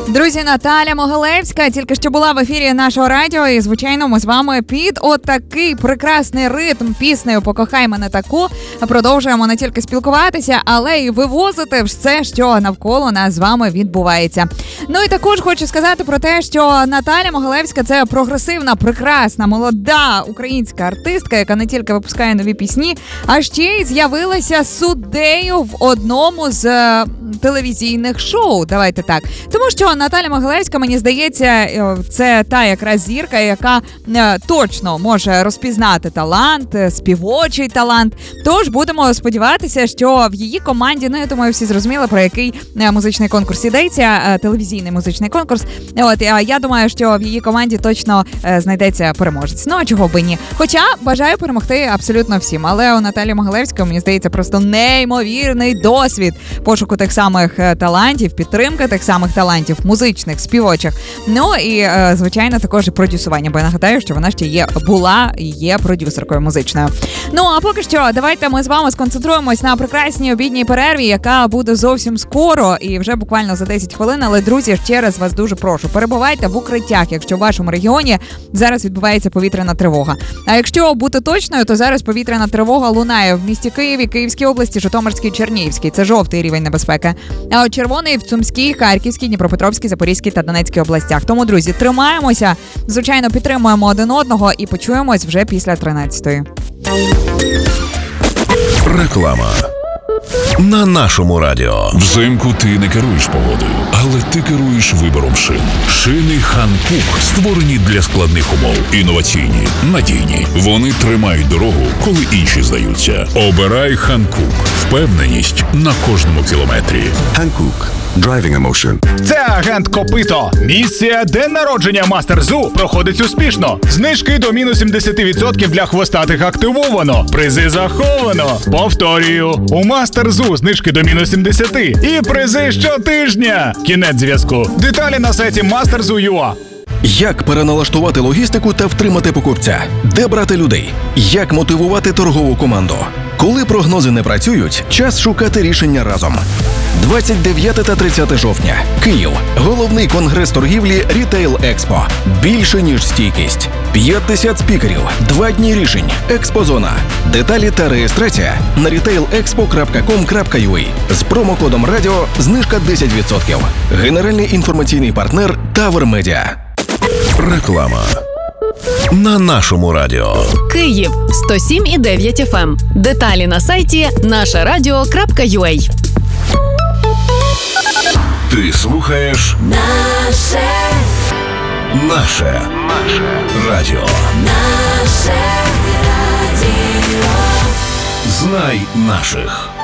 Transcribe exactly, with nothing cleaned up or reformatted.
Друзі, Наталя Могилевська тільки що була в ефірі нашого радіо, і, звичайно, ми з вами під отакий прекрасний ритм піснею «Покохай мене таку» продовжуємо не тільки спілкуватися, але й вивозити все, що навколо нас з вами відбувається. Ну і також хочу сказати про те, що Наталя Могилевська – це прогресивна, прекрасна, молода українська артистка, яка не тільки випускає нові пісні, а ще й з'явилася суддею в одному з е, телевізійних шоу, давайте так. Тому що Наталя Могилевська, мені здається, це та якраз зірка, яка е, точно може розпізнати талант, співочий талант. Тож будемо сподіватися, що в її команді, ну я думаю, всі зрозуміли, про який е, музичний конкурс йдеться, е, телевізійний музичний конкурс. От, е, я думаю, що в її команді точно е, знайдеться переможець. Ну, а чого би ні. Хоча бажаю перемогти абсолютно всім. Але у Наталі Могилевської, мені здається, просто неймовірний досвід пошуку тих самих е, талантів, підтримки тих самих талантів, музичних, співочих. Ну і, е, звичайно, також і продюсування, бо я нагадаю, що вона ще є, була і є продюсеркою музичною. Ну, а поки що, давайте ми з вами сконцентруємось на прекрасній обідній перерві, яка буде зовсім скоро і вже буквально за десять хвилин. Але, друзі, ще раз вас дуже прошу, перебувайте в укриттях, якщо в вашому регіоні зараз відбувається повітряна тривога. А якщо бути точною, то зараз повітряна тривога лунає в місті Києві, Київській області, Житомирській, Чернігівській. Це жовтий рівень небезпеки. А от червоний в Сумській, Харківській, Дніпропетровській, Запорізькій та Донецькій областях. Тому, друзі, тримаємося, звичайно, підтримуємо один одного і почуємось вже після тринадцятої. Реклама. На нашому радіо. Взимку ти не керуєш погодою, але ти керуєш вибором шин. Шини Ханкук створені для складних умов. Інноваційні, надійні. Вони тримають дорогу, коли інші здаються. Обирай Ханкук. Впевненість на кожному кілометрі. Hankook. Driving emotion. Це агент Копито. Місія «День народження Мастер Зу» проходить успішно. Знижки до мінус сімдесят відсотків для хвостатих активовано. Призи заховано. Повторюю, у Мастер Зу знижки до мінус сімдесят. І призи щотижня. Кінець зв'язку. Деталі на сайті мастер зу крапка ю а. Як переналаштувати логістику та втримати покупця? Де брати людей? Як мотивувати торгову команду? Коли прогнози не працюють, час шукати рішення разом. двадцять дев'яте та тридцяте жовтня. Київ. Головний конгрес торгівлі Retail Expo. Більше, ніж стійкість. п'ятдесят спікерів. Два дні рішень. Експозона. Деталі та реєстрація на рітейл експо крапка ком крапка ю а. З промокодом радіо знижка десять відсотків. Генеральний інформаційний партнер Тавер Медіа. Реклама. На нашому радіо. Київ сто сім і дев'ять еф ем. Деталі на сайті наше радіо крапка ю а. Ти слухаєш Наше Наше Наше радіо. Наше радіо. Знай наших.